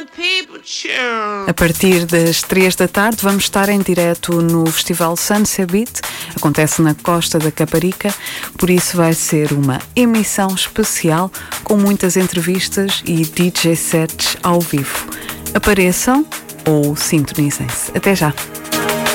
A partir das 3 da tarde vamos estar em direto no Festival Sunset Beat, acontece na Costa da Caparica, por isso vai ser uma emissão especial com muitas entrevistas e DJ sets ao vivo. Apareçam ou sintonizem-se. Até já!